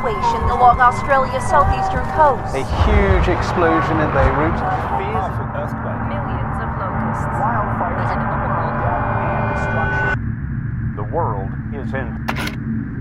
evacuation along Australia's southeastern coast. A huge explosion in Beirut. Millions of locusts. Wildfires in the world. and destruction. The world is in